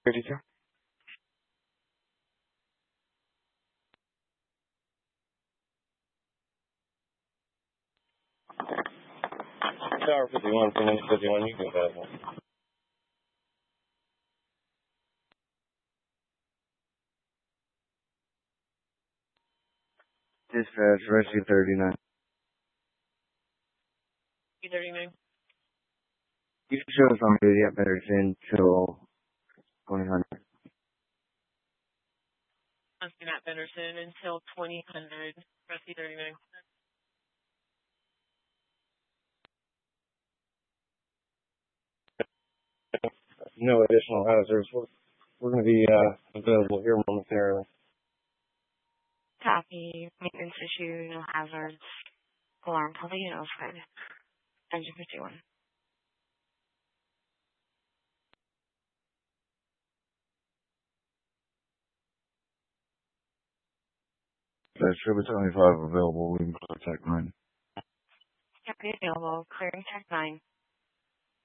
32. Tower 51, Phoenix 51, you can go ahead. Dispatch, Rescue 39. P39. You can show us on duty at Pedersen till 2000. Hunting at Pedersen until 2000. Rescue 39. No additional hazards. We're going to be available here momentarily. Copy. Maintenance issue, no hazards. Alarm probably notified. Engine 51. That's Triple 75 available. We can contact 9. Copy available. Clearing Tech 9.